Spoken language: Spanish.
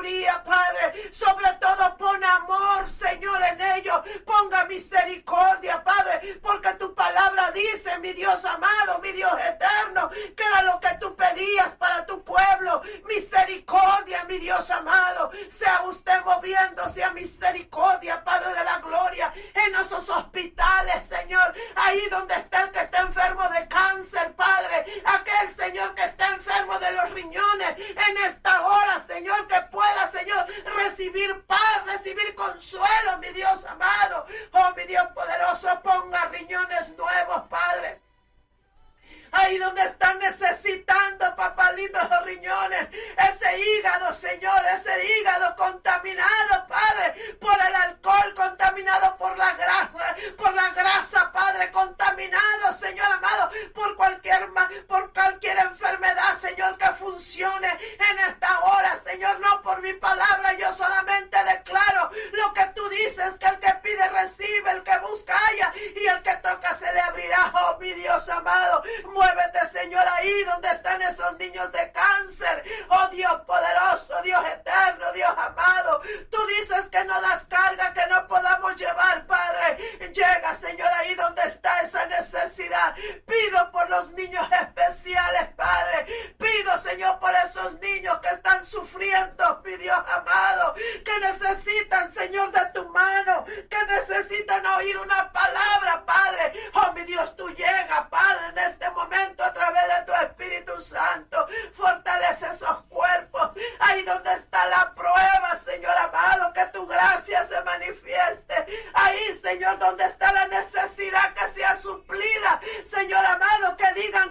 sabiduría, Padre. Sobre todo pon amor, Señor, en ellos. Ponga misericordia, Padre, porque tu palabra dice, mi Dios amado, mi Dios eterno, que era lo que tú pedías para tu pueblo. Misericordia, mi Dios amado. Sea usted moviéndose a misericordia, Padre de la gloria, en esos hospitales, Señor. Ahí donde está el que está enfermo de cáncer, Padre. Aquel, Señor, que está enfermo de los riñones. En esta hora, Señor, que pueda, Señor, recibir paz, recibir consuelo, mi Dios amado. Oh, mi Dios poderoso, ponga riñones nuevos, Padre. Ahí donde están necesitando, papá lindo, los riñones. Ese hígado, Señor, ese hígado contaminado, Padre, por el alcohol, contaminado por la grasa, Padre, contaminado, Señor amado, por cualquier enfermedad, Señor, que funcione en esta hora, Señor, no por mi palabra. Yo solamente declaro lo que tú dices, que el que pide recibe, el que busca halla, y el que toca se le abrirá. Oh, mi Dios amado, muévete, Señor, ahí donde están esos niños de cáncer. Oh, Dios poderoso, Dios eterno, Dios amado. Tú dices que no das carga que no podamos llevar, Padre. Llega, Señor, ahí donde está esa necesidad. Pido por los niños especiales, Padre. Pido, Señor, por esos niños que están sufriendo, mi Dios amado, que necesitan, Señor, de tu mano, que necesitan oír una palabra, Padre. Oh, mi Dios, tú llegas, Padre, en este momento a través de tu Espíritu Santo. Fortalece esos cuerpos. Ahí donde está la prueba, Señor amado, que tu gracia se manifieste. Ahí, Señor, donde está